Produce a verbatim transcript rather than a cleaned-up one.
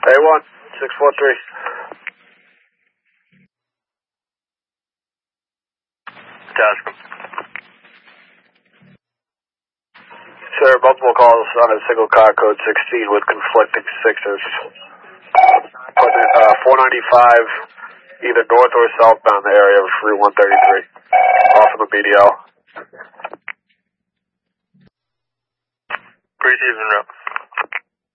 A one, six four three. Task. Sir, multiple calls on a single car, code sixteen, with conflicting sixes. Uh, four ninety-five, either north or southbound the area of Route one thirty-three, off of the B D L. Receiving route.